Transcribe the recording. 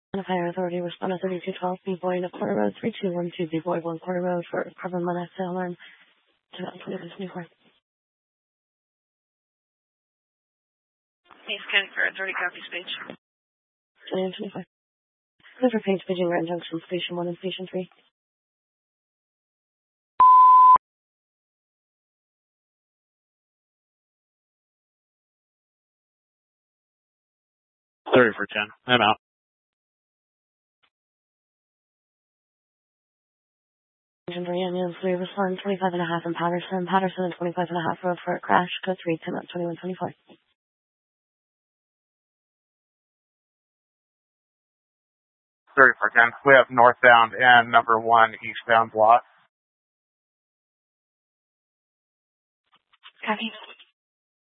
And Fire Authority respond to 3212 B-Boy to Quarter Road, 3212 B-Boy, 1 Quarter Road for carbon monoxide alarm to 2024. East County Fire Authority, copy speech. 2025. Clear for Page Pigeon Grand Junction, Station 1 and Station 3. Sorry for 10. I'm out. Engine 3 ambulance 3 respond 25 and a half in Patterson and 25 and a half road for a crash, code 3, 10 up 2124. Sorry for 10. We have northbound and number 1 eastbound block. Copy.